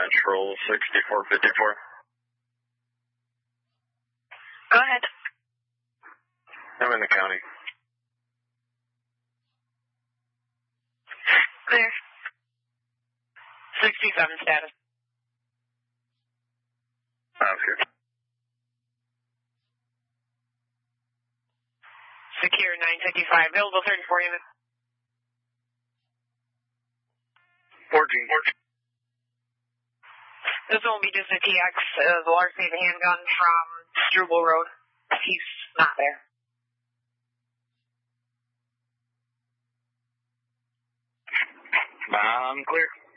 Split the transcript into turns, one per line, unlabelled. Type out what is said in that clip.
Patrol 6454.
Go ahead.
I'm in the county.
Clear. 67 status.
Sounds good.
Secure 955. Available 34 units.
14.
This will be just a TX. The large gave a handgun from Struble Road. He's not there.
I'm clear.